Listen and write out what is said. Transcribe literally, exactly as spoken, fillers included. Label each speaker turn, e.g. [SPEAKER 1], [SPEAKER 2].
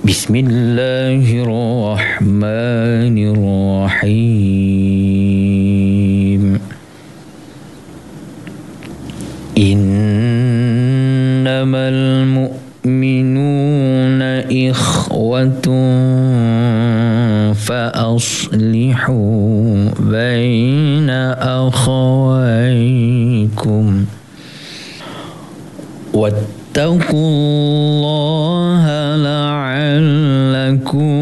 [SPEAKER 1] بسم الله الرحمن الرحيم إنما المؤمنون إخوة فأصلحوا بين أخويكم واتقوا الله لعلكم